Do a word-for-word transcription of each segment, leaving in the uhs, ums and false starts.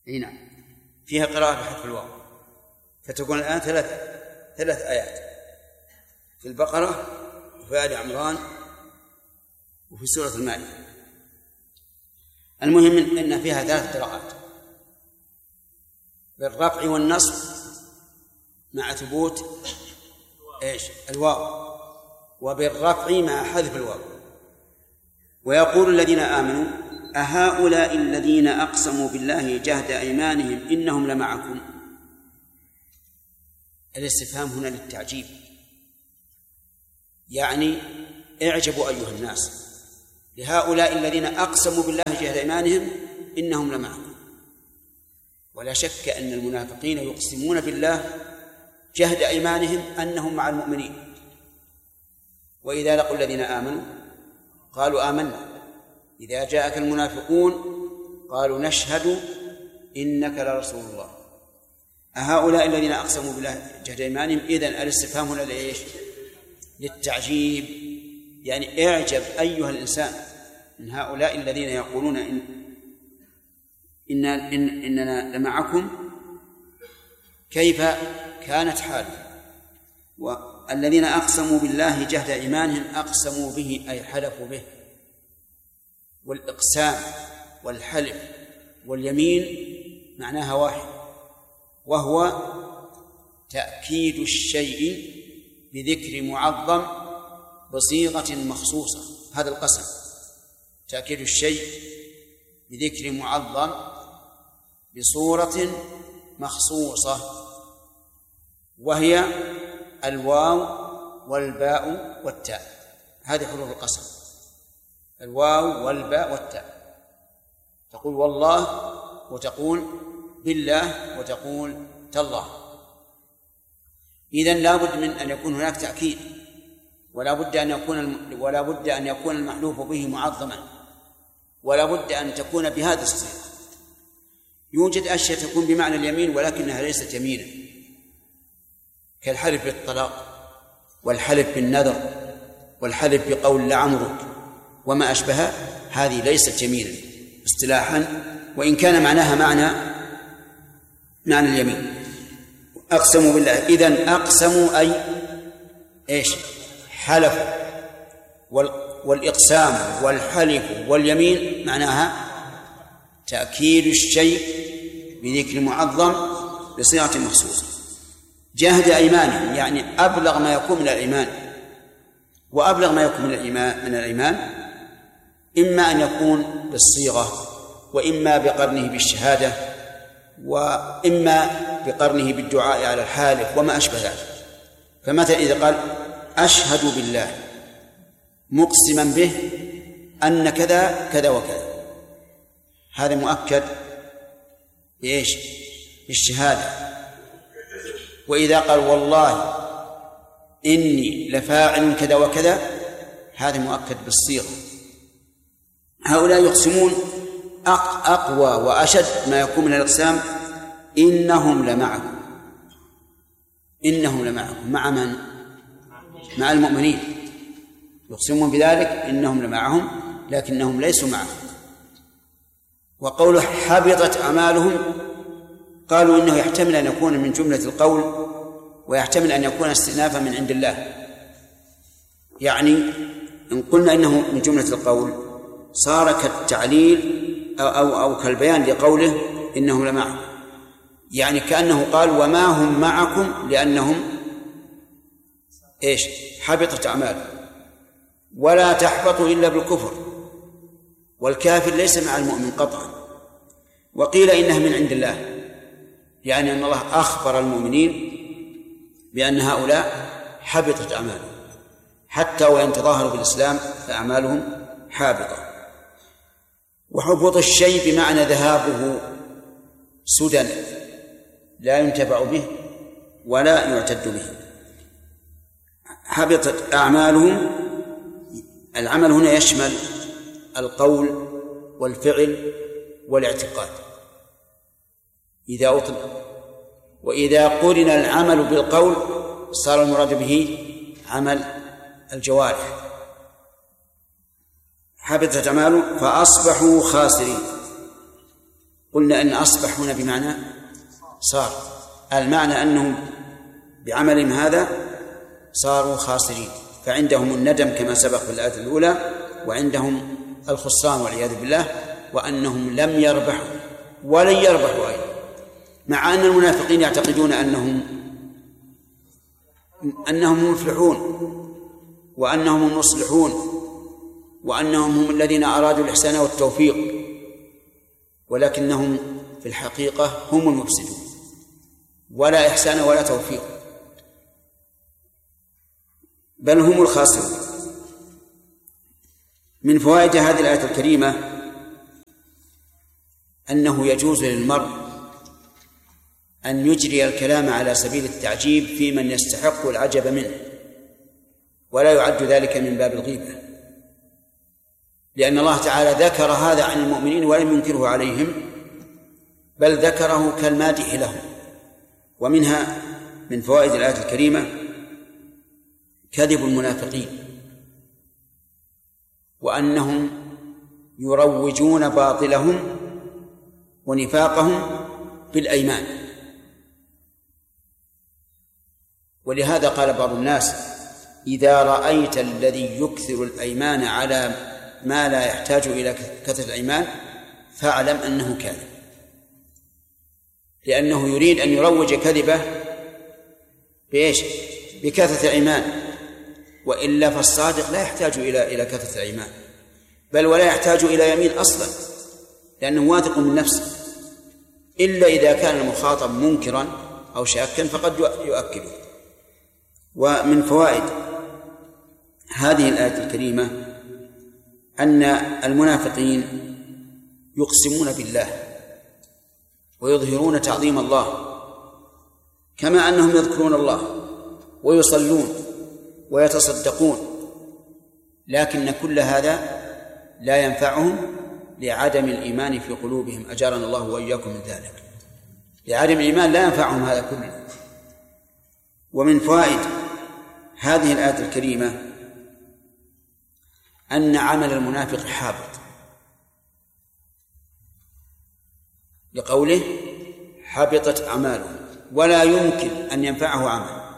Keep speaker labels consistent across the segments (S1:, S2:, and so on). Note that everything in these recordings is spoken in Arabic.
S1: أي نعم، فيها قراءة بحذف الواو، فتكون الآن ثلاث ثلاث آيات في البقرة وفي آل عمران وفي سورة المائدة. المهم أن فيها ثلاث قراءات بالرفع والنصب مع ثبوت إيش الواو، وبالرفع مع حذف الواو. ويقول الذين آمنوا أهؤلاء الذين أقسموا بالله جهد أيمانهم إنهم لمعكم. الاستفهام هنا للتعجيب، يعني اعجبوا أيها الناس لهؤلاء الذين أقسموا بالله جهد أيمانهم إنهم لمعكم. ولا شك أن المنافقين يقسمون بالله جهد أيمانهم أنهم مع المؤمنين، وإذا لقوا الذين آمنوا قالوا آمنا، إذا جاءك المنافقون قالوا نشهد إنك لرسول الله. أهؤلاء الذين أقسموا بالله جهد أيمانهم، إذن الاستفهام هنا لإيش؟ للتعجيب، يعني اعجب أيها الإنسان من هؤلاء الذين يقولون إن إننا, إن إننا لمعكم، كيف كانت حاله. والذين أقسموا بالله جهد أيمانهم أقسموا به أي حلفوا به، والإقسام والحلف واليمين معناها واحد، وهو تأكيد الشيء بذكر معظم بصيغة مخصوصة. هذا القسم تأكيد الشيء بذكر معظم بصورة مخصوصة، وهي الواو والباء والتاء. هذه حروف القسم، الواو والباء والتاء. تقول والله وتقول بالله وتقول تالله. إذن لا بد من أن يكون هناك تأكيد، ولا بد أن يكون ولا بد أن يكون المحلوف به معظما، ولا بد أن تكون بهذا الصيغة. يوجد أشياء تكون بمعنى اليمين ولكنها ليست يمينا، كالحلف بالطلاق والحلف بالنذر والحلف بقول لعمرك وما أشبه، هذه ليست يمينا اصطلاحا، وإن كان معناها معنى معنى اليمين. أقسموا بالله، إذن أقسموا أي إيش؟ حلفوا، والإقسام والحلف واليمين معناها تأكيد الشيء بذكر معظم بصيغة مخصوصة. جهد أيمانهم يعني أبلغ ما يكون من الإيمان، وأبلغ ما يكون من الإيمان من الإيمان إما أن يكون بالصيغة، وإما بقرنه بالشهادة، وإما بقرنه بالدعاء على الحالف وما أشبه ذلك. فمثلا إذا قال أشهد بالله مقسما به أن كذا كذا وكذا، هذا مؤكد بإيش؟ بالشهادة. وإذا قال والله إني لفاعل كذا وكذا، هذا مؤكد بالصيغة. هؤلاء يقسمون أقوى وأشد ما يكون من الإقسام إنهم لمعكم. إنهم لمعكم مع من؟ مع المؤمنين، يقسمون بذلك إنهم لمعهم لكنهم ليسوا معهم. وقوله حبطت أعمالهم، قالوا إنه يحتمل أن يكون من جملة القول، ويحتمل أن يكون استئنافا من عند الله. يعني إن قلنا إنه من جملة القول صار كالتعليل أو, أو, أو كالبيان لقوله إنهم لمعكم، يعني كأنه قال وما هم معكم لأنهم إيش؟ حبطت أعمالهم. ولا تحبط إلا بالكفر، والكافر ليس مع المؤمن قطعا. وقيل إنها من عند الله، يعني أن الله أخبر المؤمنين بأن هؤلاء حبطت أعمالهم، حتى وإن تظاهروا بالإسلام فأعمالهم حابطة. وحبط الشيء بمعنى ذهابه سدى لا ينتفع به ولا يعتد به. حبطت أعمالهم، العمل هنا يشمل القول والفعل والاعتقاد إذا أطلق. وإذا قرن العمل بالقول صار المراد به عمل الجوارح. حبطت أعمالهم فأصبحوا خاسرين. قلنا أن أصبح هنا بمعنى صار، المعنى أنهم بعملهم هذا صاروا خاسرين، فعندهم الندم كما سبق في الآية الأولى، وعندهم الخسران والعياذ بالله، وأنهم لم يربحوا ولن يربحوا أيضا، مع أن المنافقين يعتقدون أنهم أنهم مفلحون وأنهم المصلحون وأنهم هم الذين أرادوا الإحسان والتوفيق، ولكنهم في الحقيقة هم المفسدون، ولا إحسان ولا توفيق، بل هم الخاسرون. من فوائد هذه الآية الكريمة أنه يجوز للمرء أن يجري الكلام على سبيل التعجيب في من يستحق العجب منه، ولا يعد ذلك من باب الغيبة، لأن الله تعالى ذكر هذا عن المؤمنين ولم ينكره عليهم، بل ذكره كالمادح لهم. ومنها من فوائد الآية الكريمة كذب المنافقين، وأنهم يروجون باطلهم ونفاقهم بالأيمان. ولهذا قال بعض الناس: إذا رأيت الذي يكثر الأيمان على ما لا يحتاج إلى كثرة الأيمان فاعلم أنه كاذب، لأنه يريد أن يروج كذبه بإيش؟ بكثرة الأيمان، وإلا فالصادق لا يحتاج إلى إلى كثرة الأيمان، بل ولا يحتاج إلى يمين أصلا، لأنه واثق من نفسه، إلا إذا كان المخاطب منكرا أو شاكا فقد يؤكده. ومن فوائد هذه الآية الكريمة أن المنافقين يقسمون بالله ويظهرون تعظيم الله، كما أنهم يذكرون الله ويصلون ويتصدقون، لكن كل هذا لا ينفعهم لعدم الإيمان في قلوبهم، أجارنا الله وإياكم من ذلك. لعدم الإيمان لا ينفعهم هذا كله. ومن فوائد هذه الآية الكريمة أن عمل المنافق حابط، لقوله حبطت أعماله، ولا يمكن أن ينفعه عمل.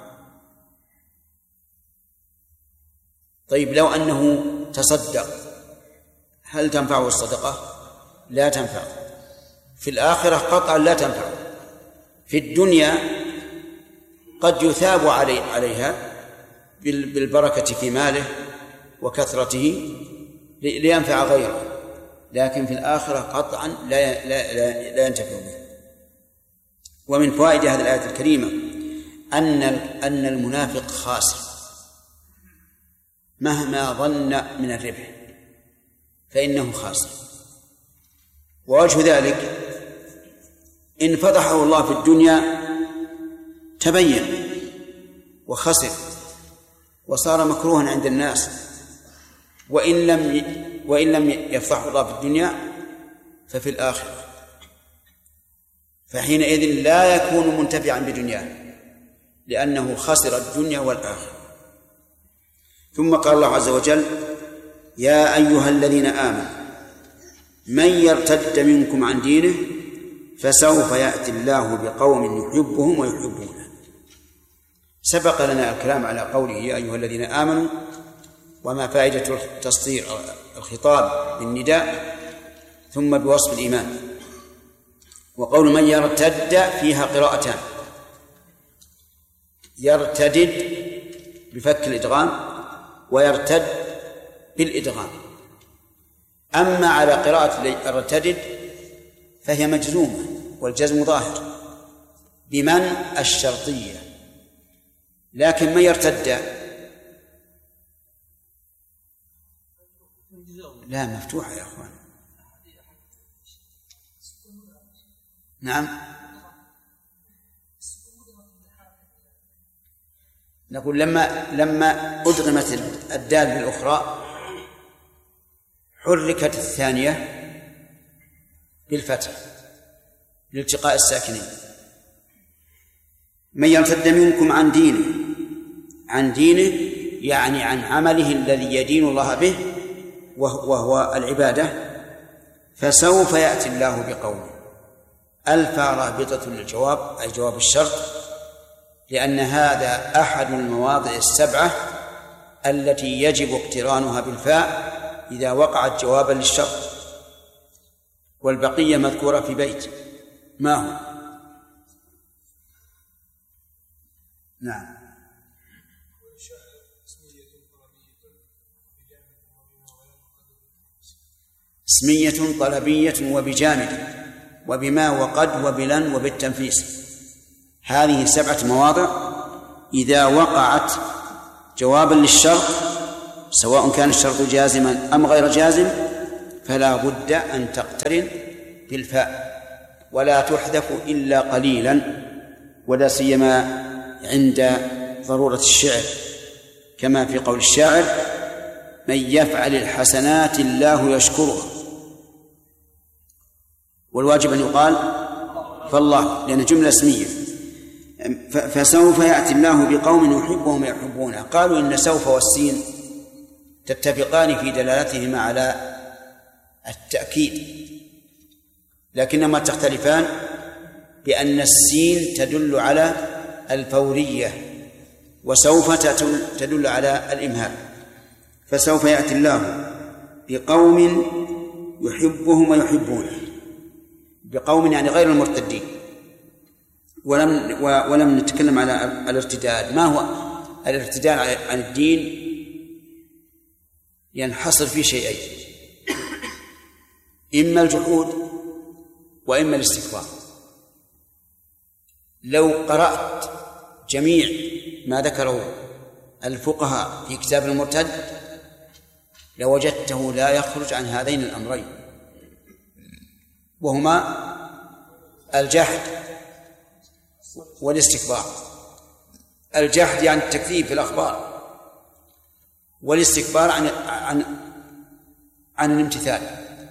S1: طيب لو أنه تصدق هل تنفعه الصدقة؟ لا تنفع. في الآخرة قطعا لا تنفع. في الدنيا قد يثاب علي عليها بالبركة في ماله وكثرته لينفع غيره، لكن في الآخرة قطعا لا لا لا, لا ينتفع به. ومن فوائد هذه الآية الكريمة أن أن المنافق خاسر مهما ظن من الربح فإنه خاسر. ووجه ذلك إن فضحه الله في الدنيا تبين وخسر وصار مكروها عند الناس، وإن لم وإن لم يفضحه الله في الدنيا ففي الآخرة، فحينئذ لا يكون منتفعا بدنياه لأنه خسر الدنيا والآخرة. ثم قال الله عز وجل: يا أيها الذين آمنوا من يرتد منكم عن دينه فسوف يأتي الله بقوم يحبهم ويحبونه. سبق لنا الكلام على قوله يا أيها الذين آمنوا وما فائدة تصدير الخطاب بالنداء ثم بوصف الإيمان. وقول من يرتد فيها قراءتان: يرتدد بفك الإدغام ويرتد بالإدغام. أما على قراءة يرتدد فهي مجزومة والجزم ظاهر بمن الشرطية، لكن من يرتد لا مفتوحة يا أخوان. نعم نقول لما لما أدغمت الدال بالأخرى حركت الثانية بالفتح لالتقاء الساكنين. من يرتد منكم عن دينه، عن دينه يعني عن عمله الذي يدين الله به وهو العبادة، فسوف يأتي الله بقوم. ألف رابطة للجواب أي جواب الشرط، لأن هذا أحد المواضع السبعة التي يجب اقترانها بالفاء إذا وقعت جوابا للشرط، والبقية مذكورة في بيت. ما هو؟ نعم. اسمية طلبية وبجامد وبما وقد وبلن وبالتنفيس. هذه سبعة مواضع إذا وقعت جوابا للشرط سواء كان الشرط جازما أم غير جازم فلا بد أن تقترن بالفاء، ولا تحذف إلا قليلا، ولا سيما عند ضرورة الشعر، كما في قول الشاعر: من يفعل الحسنات الله يشكرها. والواجب أن يقال فالله، لأن جملة اسمية. فسوف يأتي الله بقوم يحبهم ويحبونه. قالوا إن سوف والسين تتفقان في دلالتهما على التأكيد، لكنما تختلفان بأن السين تدل على الفورية وسوف تدل على الإمهال. فسوف يأتي الله بقوم يحبهم ويحبونه، بقوم يعني غير المرتدين. ولم ولم نتكلم على الارتداد. ما هو الارتداد عن الدين؟ ينحصر في شيئين: إما الجحود وإما الاستكبار. لو قرأت جميع ما ذكره الفقهاء في كتاب المرتد لوجدته لا يخرج عن هذين الأمرين، وهما الجحد والاستكبار. الجحد يعني التكذيب في الأخبار، والاستكبار عن عن عن الامتثال.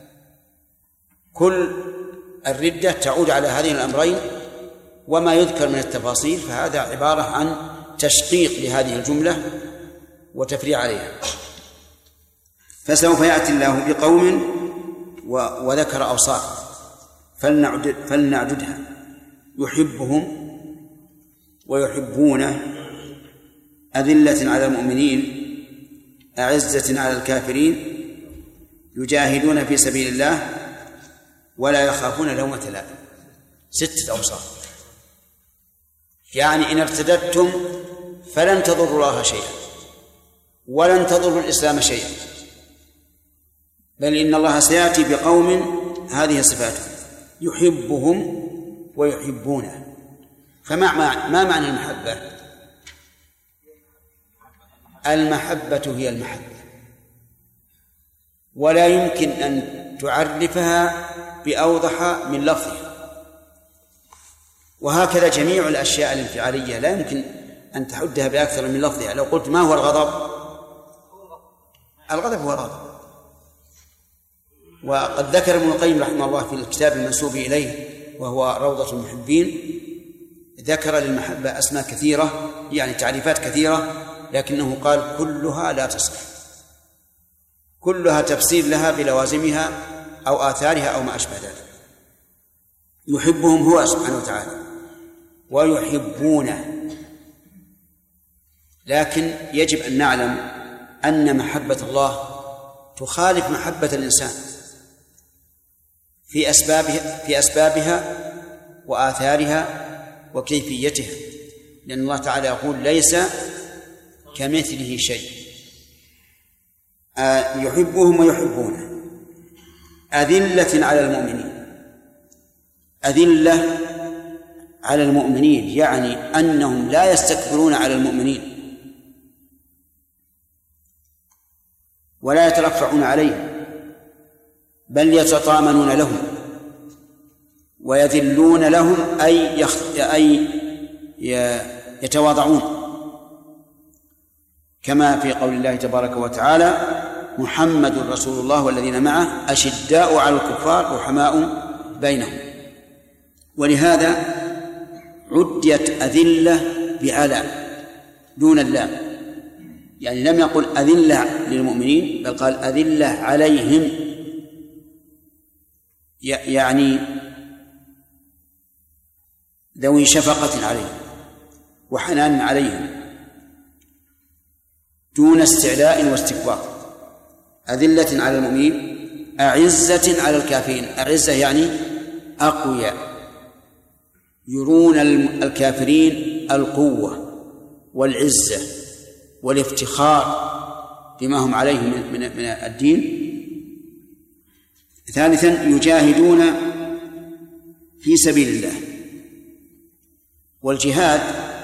S1: كل الردة تعود على هذين الأمرين، وما يذكر من التفاصيل فهذا عبارة عن تشقيق لهذه الجملة وتفريع عليها. فسوف يأتي الله بقوم وذكر أوصاف فلنعدد فلنعددها: يحبهم ويحبونه، أذلة على المؤمنين أعزة على الكافرين، يجاهدون في سبيل الله ولا يخافون لومة لائم. ستة أوصاف. يعني إن ارتدتم فلن تضروا الله شيئا ولن تضروا الإسلام شيئا، بل إن الله سيأتي بقوم هذه صفاته: يحبهم ويحبونه. فما ما معنى المحبة؟ المحبة هي المحبة، ولا يمكن أن تعرفها بأوضح من لفظها. وهكذا جميع الأشياء الانفعالية لا يمكن أن تحدها بأكثر من لفظها. لو قلت ما هو الغضب؟ الغضب هو الغضب. وقد ذكر ابن القيم رحمه الله في الكتاب المنسوب إليه وهو روضة المحبين، ذكر للمحبة أسماء كثيرة، يعني تعريفات كثيرة، لكنه قال كلها لا تصح، كلها تفسير لها بلوازمها أو آثارها أو ما أشبه ذلك. يحبهم هو سبحانه وتعالى ويحبونه، لكن يجب أن نعلم أن محبة الله تخالف محبة الإنسان في أسبابها في أسبابها وآثارها وكيفيتها، لأن الله تعالى يقول: ليس كمثله شيء. يحبهم ويحبونه، أذلة على المؤمنين. أذلة على المؤمنين يعني أنهم لا يستكبرون على المؤمنين ولا يترفعون عليهم، بل يتطامنون لهم ويذلون لهم، أي أي يتواضعون، كما في قول الله تبارك وتعالى: محمد رسول الله والذين معه أشداء على الكفار رحماء بينهم. ولهذا عديت أذلة بعلى دون اللام، يعني لم يقل أذلة للمؤمنين بل قال أذلة عليهم، يعني ذوي شفقة عليهم وحنان عليهم دون استعلاء واستكبار، أذلة على المؤمنين أعزة على الكافرين. أعزة يعني أقوياء، يرون الكافرين القوة والعزة والافتخار بما هم عليه من الدين. ثالثا يجاهدون في سبيل الله، والجهاد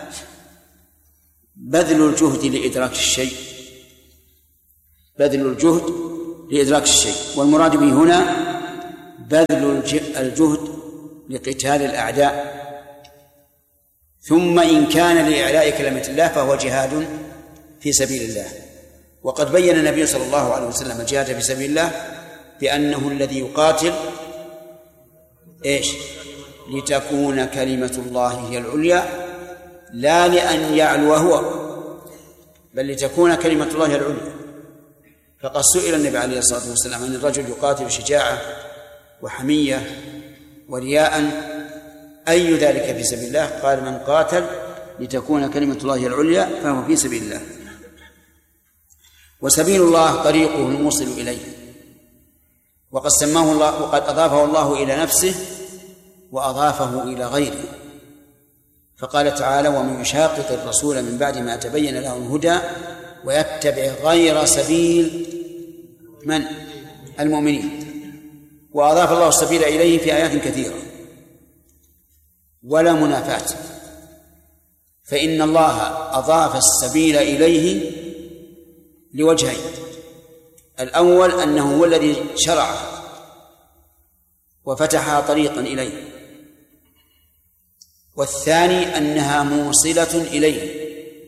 S1: بذل الجهد لإدراك الشيء، بذل الجهد لإدراك الشيء، والمراد به هنا بذل الجهد لقتال الأعداء، ثم إن كان لإعلاء كلمة الله فهو جهاد في سبيل الله. وقد بين النبي صلى الله عليه وسلم الجهاد في سبيل الله بأنه الذي يقاتل إيش؟ لتكون كلمة الله هي العليا، لا لأن يعلو هو، بل لتكون كلمة الله هي العليا. فقد سئل النبي عليه الصلاة والسلام عن الرجل يقاتل شجاعة وحمية ورياء أي ذلك في سبيل الله؟ قال من قاتل لتكون كلمة الله هي العليا فهو في سبيل الله. وسبيل الله طريقه الموصل إليه، وقد سماه الله وقد أضافه الله إلى نفسه وأضافه إلى غيره، فقال تعالى ومن يشاقق الرسول من بعد ما تبين له الهدى ويتبع غير سبيل من؟ المؤمنين. وأضاف الله السبيل إليه في آيات كثيرة ولا منافاة، فإن الله أضاف السبيل إليه لوجهين: الأول أنه هو الذي شرعه وفتح طريقا إليه، والثاني أنها موصلة إليه،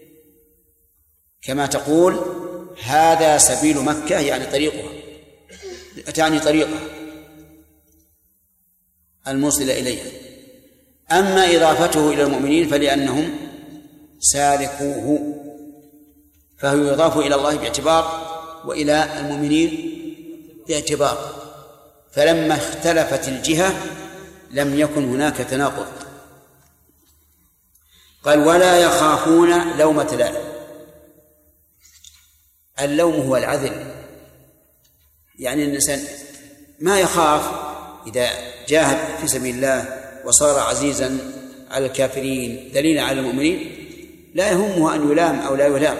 S1: كما تقول هذا سبيل مكة يعني طريقها، تعني طريقها الموصل إليها. أما إضافته إلى المؤمنين فلأنهم سالكوه، فهو يضاف إلى الله باعتبار وإلى المؤمنين باعتبار، فلما اختلفت الجهة لم يكن هناك تناقض. قال ولا يخافون لومة لائم. اللوم هو العذل، يعني الإنسان ما يخاف إذا جاهد في سبيل الله وصار عزيزا على الكافرين ذليلا على المؤمنين، لا يهمه أن يلام أو لا يلام،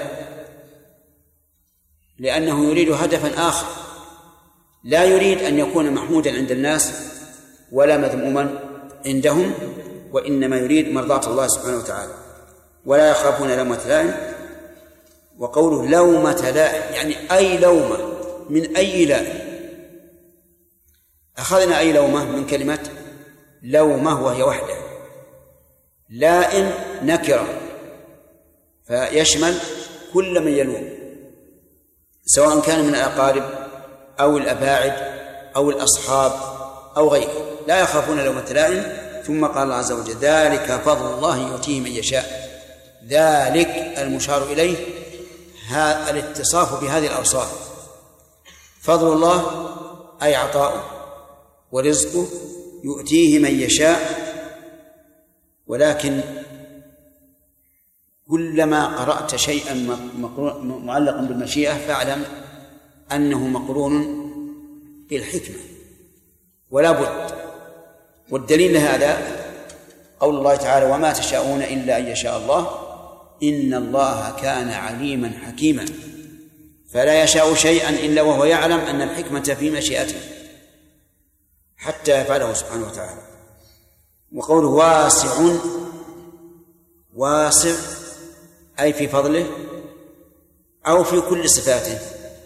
S1: لأنه يريد هدفا آخر، لا يريد أن يكون محمودا عند الناس ولا مذموما عندهم، وإنما يريد مرضاة الله سبحانه وتعالى. ولا يخافون لومة لائم. وقوله لومة لائم يعني أي لومة، من أي لائم. أخذنا أي لومة من كلمة لومة وهي وحده، لائم نكرة فيشمل كل من يلوم، سواء كان من الأقارب أو الأباعد أو الأصحاب أو غيره، لا يخافون لومة لائم. ثم قال الله عز وجل ذلك فضل الله يؤتيه من يشاء. ذلك المشار إليه هذا الاتصاف بهذه الأوصاف، فضل الله أي عطاؤه ورزقه يؤتيه من يشاء. ولكن كلما قرأت شيئا معلقا بالمشيئة فاعلم أنه مقرون بالحكمة ولا بد. والدليل لهذا قول الله تعالى وما تشاءون إلا أن يشاء الله إن الله كان عليما حكيما. فلا يشاء شيئا إلا وهو يعلم أن الحكمة في مشيئته حتى يفعله سبحانه وتعالى. وقوله واسع، واسع أي في فضله أو في كل صفاته،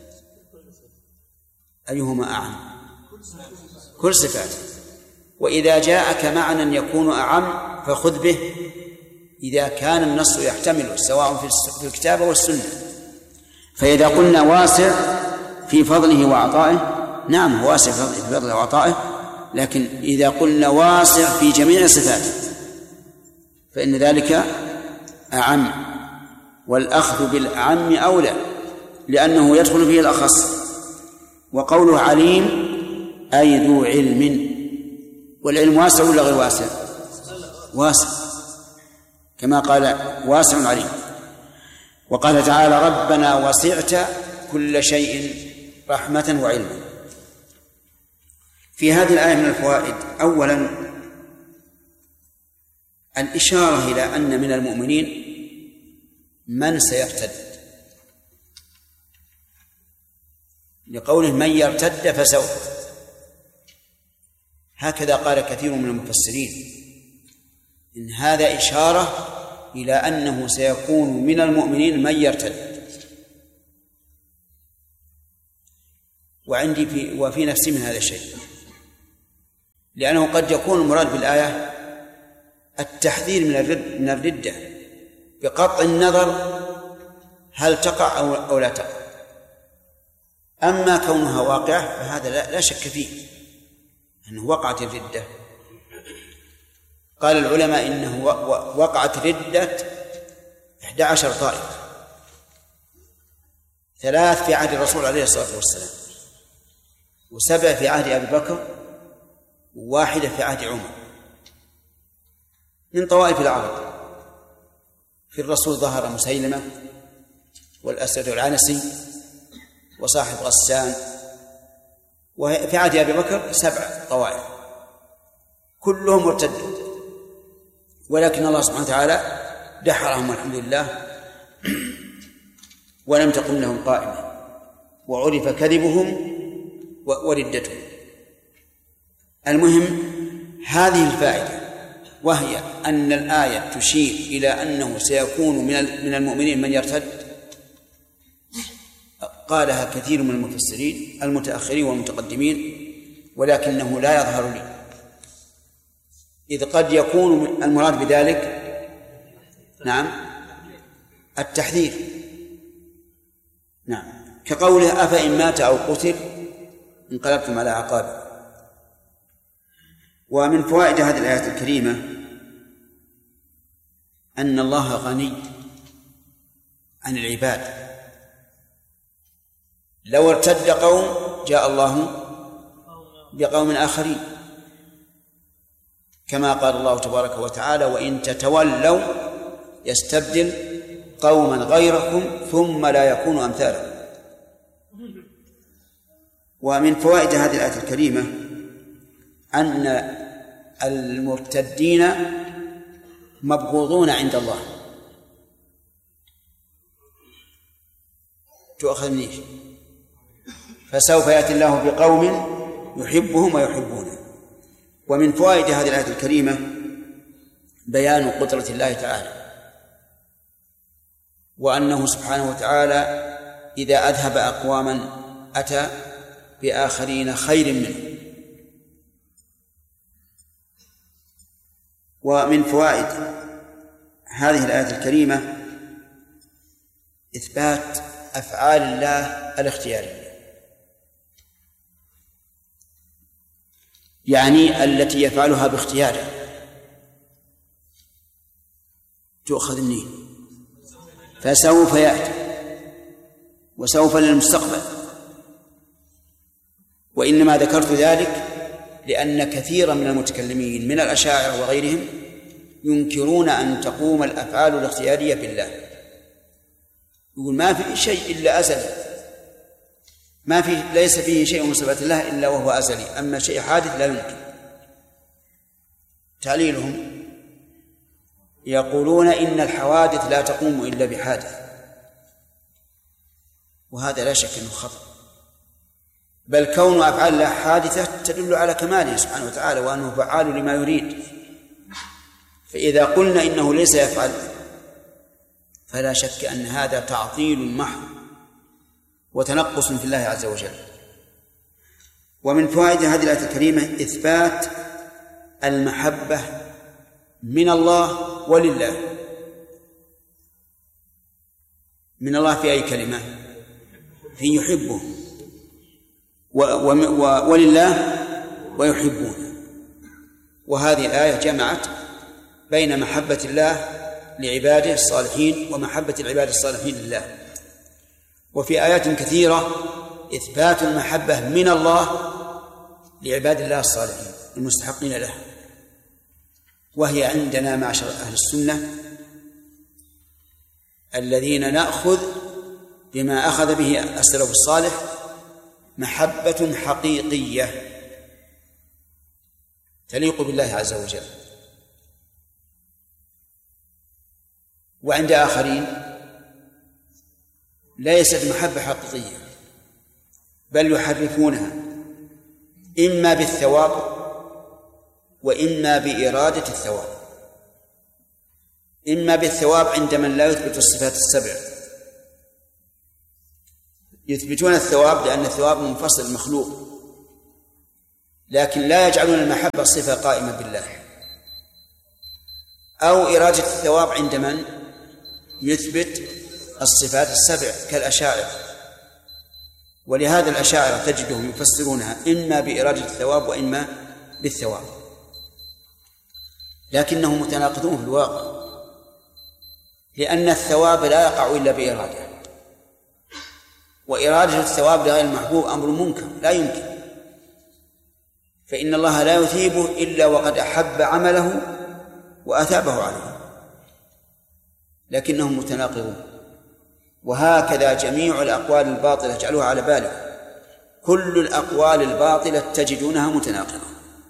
S1: أيهما أعم؟ كل صفاته. وإذا جاءك معنى يكون أعم فخذ به إذا كان النص يحتمله سواء في الكتاب والسنة. فإذا قلنا واسع في فضله وعطائه، نعم واسع في فضله وعطائه، لكن إذا قلنا واسع في جميع صفاته فإن ذلك أعم، والأخذ بالأعم أولى لأنه يدخل فيه الأخص. وقوله عليم أي ذو علم، والعلم واسع ولا غير واسع؟ واسع. كما قال واسع عليم. وقال تعالى ربنا وسعت كل شيء رحمة وعلما. في هذه الآية من الفوائد: أولا الإشارة إلى أن من المؤمنين من سيرتد، لقوله من يرتد فسوف، هكذا قال كثير من المفسرين، إن هذا إشارة إلى أنه سيكون من المؤمنين من يرتد. وعندي في وفي نفسي من هذا الشيء، لأنه قد يكون المراد بالآية التحذير من الرد من الردة بقطع النظر هل تقع أو, أو لا تقع. أما كونها واقعة فهذا لا, لا شك فيه أنه وقعت الردة. قال العلماء إنه وقعت ردة إحدى عشر طائفة، ثلاث في عهد الرسول عليه الصلاة والسلام، وسبع في عهد أبي بكر، وواحدة في عهد عمر، من طوائف العرب. في الرسول ظهر مسيلمة والأسد العنسي وصاحب غسان، وفي عهد أبي بكر سبع طوائف كلهم مرتدون، ولكن الله سبحانه وتعالى دحرهم والحمد لله ولم تقم لهم قائمة، وعرف كذبهم وردتهم. المهم هذه الفائدة، وهي أن الآية تشير إلى أنه سيكون من المؤمنين من يرتد، قالها كثير من المفسرين المتأخرين والمتقدمين، ولكنه لا يظهر لي، إذ قد يكون المراد بذلك نعم التحذير، نعم، كقوله أفإن مات أو قتل انقلبتم على عقابه. ومن فوائد هذه الآية الكريمة أن الله غني عن العباد، لو ارتد قوم جاء الله بقوم آخرين، كما قال الله تبارك وتعالى وإن تتولوا يستبدل قوما غيركم ثم لا يكونوا أمثالكم. ومن فوائد هذه الآية الكريمة أن المرتدين مبغوضون عند الله. تؤخذ منه فسوف يأتي الله بقوم يحبهم ويحبونه. ومن فوائد هذه الآية الكريمة بيان قدرة الله تعالى، وأنه سبحانه وتعالى إذا أذهب أقواما أتى بآخرين خير منه. ومن فوائد هذه الآية الكريمة إثبات أفعال الله الاختيارية، يعني التي يفعلها باختياره. تؤخذ منين؟ فسوف يأتي، وسوف للمستقبل. وإنما ذكرت ذلك لأن كثيرا من المتكلمين من الأشاعرة وغيرهم ينكرون أن تقوم الأفعال الاختيارية بالله، يقول ما في شيء إلا أزلي، ما في ليس فيه شيء من صفات الله إلا وهو أزلي، أما شيء حادث لا يمكن. تعليلهم يقولون إن الحوادث لا تقوم إلا بحادث، وهذا لا شك أنه خطأ، بل كون أفعال الله حادثة تدل على كماله سبحانه وتعالى وأنه فعال لما يريد. فإذا قلنا إنه ليس يفعل فلا شك أن هذا تعطيل محض وتنقص في الله عز وجل. ومن فوائد هذه الآية الكريمة إثبات المحبة من الله ولله. من الله في أي كلمة؟ في يحبه، ولله ويحبونه. وهذه الآية جمعت بين محبة الله لعباده الصالحين ومحبة العباد الصالحين لله. وفي آيات كثيرة إثبات المحبة من الله لعباد الله الصالحين المستحقين له، وهي عندنا معشر أهل السنة الذين نأخذ بما أخذ به السلف الصالح محبة حقيقية تليق بالله عز وجل. وعند آخرين ليست محبة حقيقية، بل يحرفونها إما بالثواب وإما بإرادة الثواب. إما بالثواب عند من لا يثبت الصفات السبع، يثبتون الثواب لأن الثواب منفصل المخلوق، لكن لا يجعلون المحبة صفة قائمة بالله. أو إرادة الثواب عند من يثبت الصفات السبع كالأشاعرة، ولهذا الأشاعرة تجدهم يفسرونها إما بإرادة الثواب وإما بالثواب، لكنهم متناقضون في الواقع، لأن الثواب لا يقع إلا بإرادة، وإرادة الثواب لغير المحبوب أمر منكر لا يمكن، فإن الله لا يثيبه إلا وقد أحب عمله وأثابه عليه، لكنهم متناقضون. وهكذا جميع الأقوال الباطلة اجعلوها على بالك، كل الأقوال الباطلة تجدونها متناقضة.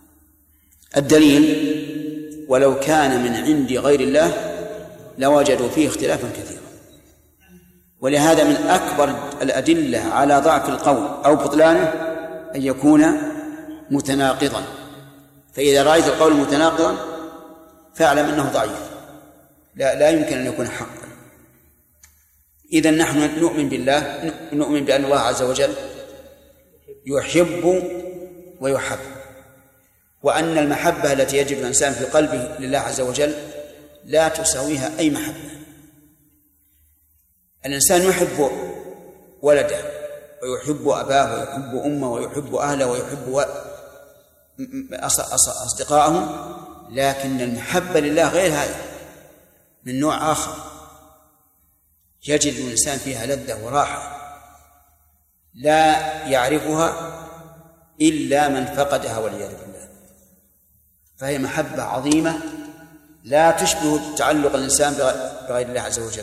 S1: الدليل: ولو كان من عند غير الله لوجدوا فيه اختلافا كثيرا. ولهذا من أكبر الأدلة على ضعف القول أو بطلانه أن يكون متناقضا، فإذا رأيت القول متناقضا فاعلم أنه ضعيف، لا, لا يمكن أن يكون حقا. إذن نحن نؤمن بالله، نؤمن بأن الله عز وجل يحب ويحب، وأن المحبة التي يجب الإنسان في قلبه لله عز وجل لا تساويها أي محبة. الإنسان يحب ولده ويحب أباه ويحب أمه ويحب أهله ويحب أصدقائه، لكن المحبة لله غير هذا، من نوع آخر يجد الإنسان فيها لذة وراحة لا يعرفها إلا من فقدها والعياذ بالله. فهي محبة عظيمة لا تشبه تعلق الإنسان بغير الله عز وجل.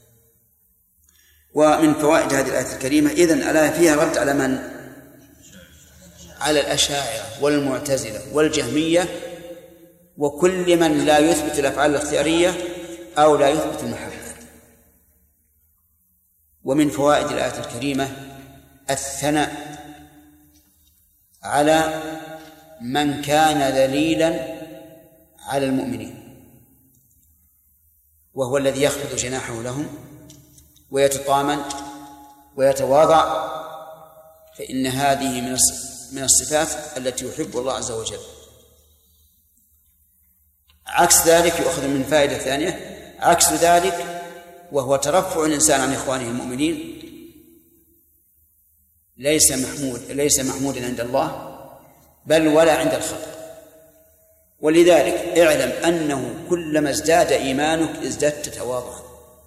S1: ومن فوائد هذه الآية الكريمة إذن الآية فيها رد على من؟ على الأشاعرة والمعتزلة والجهمية وكل من لا يثبت الأفعال الاختيارية أو لا يثبت المحبة. ومن فوائد الآية الكريمة الثناء على من كان ذليلا على المؤمنين، وهو الذي يخفض جناحه لهم ويتطامن ويتواضع، فإن هذه من من الصفات التي يحب الله عز وجل. عكس ذلك يؤخذ من فائدة ثانية، عكس ذلك وهو ترفع الإنسان عن إخوانه المؤمنين ليس محمود ليس محمودا عند الله بل ولا عند الخلق. ولذلك اعلم أنه كلما ازداد إيمانك ازددت تواضعا،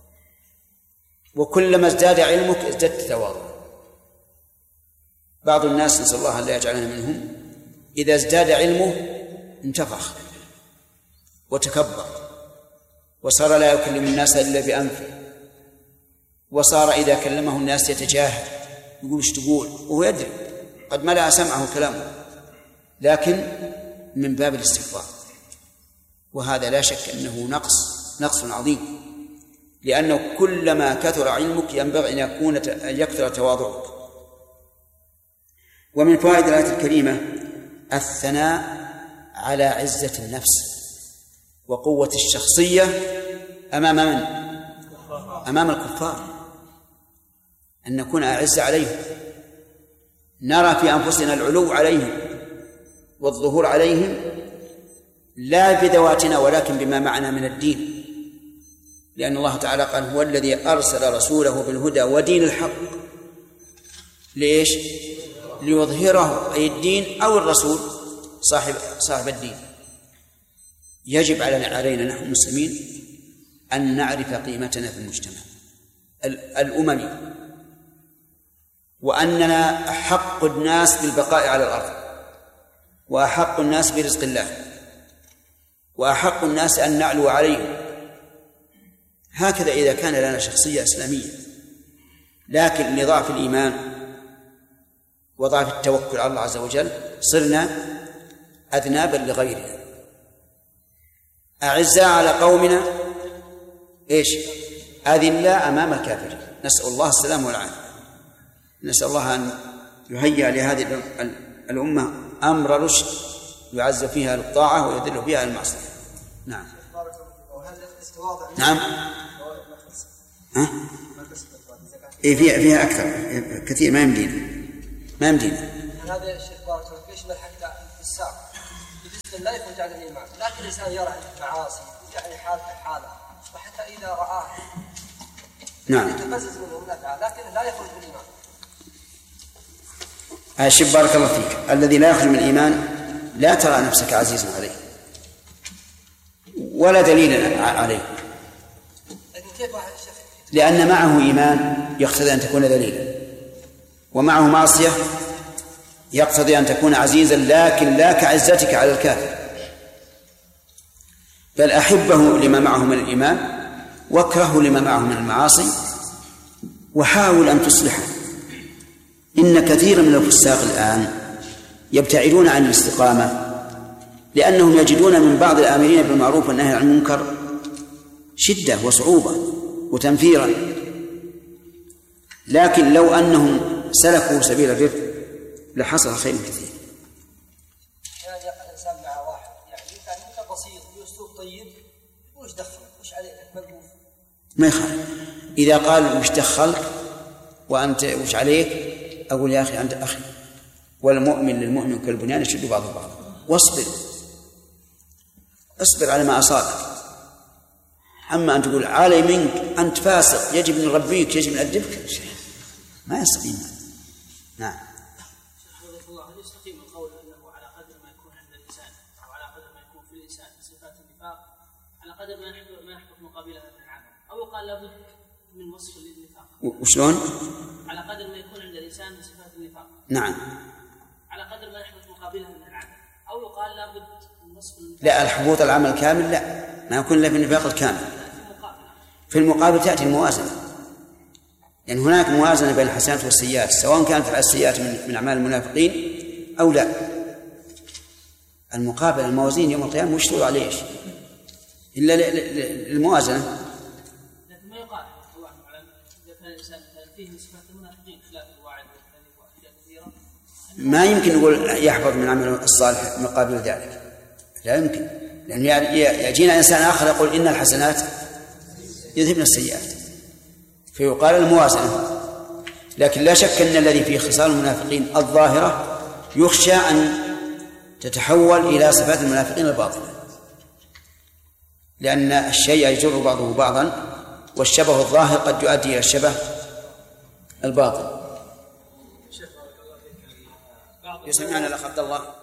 S1: وكلما ازداد علمك ازددت تواضعا. بعض الناس نسأل الله أن لا يجعلنا منهم إذا ازداد علمه انتفخ وتكبر وصار لا يكلم الناس إلا بأنفه، وصار إذا كلمه الناس يتجاهل يقول ايش تقول وهو يدري قد ملأ سمعه كلامه، لكن من باب الاستكبار. وهذا لا شك أنه نقص نقص عظيم، لأنه كلما كثر علمك ينبغي أن يكون أن يكثر تواضعك. ومن فوائد الآية الكريمة الثناء على عزة النفس وقوة الشخصية أمام من؟ أمام الكفار، أن نكون أعز عليهم، نرى في أنفسنا العلو عليهم والظهور عليهم، لا بذواتنا ولكن بما معنا من الدين، لأن الله تعالى قال هو الذي أرسل رسوله بالهدى ودين الحق. ليش؟ ليظهره، أي الدين أو الرسول صاحب صاحب الدين. يجب علينا نحن المسلمين أن نعرف قيمتنا في المجتمع الأممي، وأننا أحق الناس بالبقاء على الأرض، وأحق الناس برزق الله، وأحق الناس أن نعلو عليهم. هكذا إذا كان لنا شخصية إسلامية، لكن لضعف الإيمان وضعف التوكل على الله عز وجل صرنا أذنابا لغيرنا، أعزاء على قومنا إيش؟ أذلاء أمام الكافرين. نسأل الله السلام والعافية. نسأل الله أن يهيئ لهذه الأمة أمر رشد يعز فيها الطاعة ويذل فيها المعصية. نعم. نعم. ها؟ إيه فيها فيها أكثر كثير ما يمدينا ما يمدينا.
S2: هذا الشيخ بارك الله فيك يشمل حتى الساق بالنسبة لا يخرج عن الإيمان، لكن الإنسان يرى معاصي يعني حالته حاله، وحتى إذا رآه
S1: نعم
S2: يتفزز منه نفعه، لكن لا يخرج من الإيمان.
S1: الشيخ بارك الله فيك، الذي لا يخرج من الإيمان لا ترى نفسك عزيزا عليه ولا دليلا عليه، لأن معه إيمان يقتضي أن تكون دليلا، ومعه معصية يقتضي أن تكون عزيزا، لكن لا كعزتك على الكافر، بل أحبه لما معه من الإيمان واكرهه لما معه من المعاصي، وحاول أن تصلحه. إن كثيرا من الفساق الآن يبتعدون عن الاستقامة لأنهم يجدون من بعض الآمرين بالمعروف والنهي عن المنكر شدة وصعوبة وتنفيرا، لكن لو أنهم سلكوا سبيل الرفق لحصل خير كثير.
S2: يعني يقع الإنسان مع واحد يعني كان يعني بسيط بأسلوب طيب، وش دخل وش عليك ملهوف
S1: ما يخالف. إذا قال وش دخلك وأنت وش عليك، أقول يا أخي أنت أخي، والمؤمن للمؤمن كالبنيان يشد بعضه بعضا، واصبر اصبر على ما أصابك. أما أن تقول علي منك أنت فاسق يجب أن نربيك يجب أن نأدبك، ما يستقيم. نعم.
S3: هل يستقيم القول أنه على قدر ما يكون عند الإنسان أو على قدر ما يكون في الإنسان صفات النفاق على قدر ما يحدث ما يحدث مقابلها من العمل، أو يقال لابد من وصف للنفاق؟
S1: وشلون؟
S3: على قدر ما يكون عند الإنسان صفات النفاق.
S1: نعم.
S3: على قدر ما يحدث مقابلها من العمل، أو يقال لابد من وصف النفاق.
S1: لا، الحبوط العمل كامل لا، ما يكون إلا في النفاق الكامل. في المقابل تأتي الموازنة، يعني هناك موازنة بين الحسنات والسيئات، سواء كانت السيئات من أعمال المنافقين أو لا. المقابل الموازين يوم القيامة وش تقول عليه إلا الموازنة.
S3: لكن ما يقال الله أعلم إذا كان الإنسان فيه صفات المنافقين خلاف الواعد والكذب وأشياء كثيرة،
S1: ما يمكن نقول يحفظ من عمل الصالح مقابل ذلك، لا يمكن، لأن يجينا إنسان آخر يقول إن الحسنات يذهبن السيئات، فيقال الموازنة. لكن لا شك أن الذي فيه خصال المنافقين الظاهرة يخشى أن تتحول إلى صفات المنافقين الباطنة، لأن الشيء يجر بعضه بعضا، والشبه الظاهر قد يؤدي إلى الشبه الباطن. يسمعنا الأخ عبد الله.